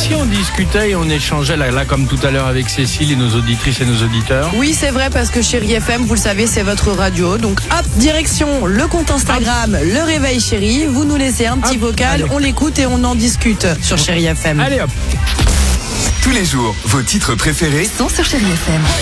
si on discutait et on échangeait là comme tout à l'heure avec Cécile et nos auditrices et nos auditeurs? Oui, c'est vrai, parce que Chérie FM, vous le savez, c'est votre radio. Donc hop, direction le compte Instagram, Le Réveil Chérie. Vous nous laissez un petit vocal, allez. on l'écoute et on en discute sur Chérie FM. Allez hop. Tous les jours, vos titres préférés Sont sur Chérie FM.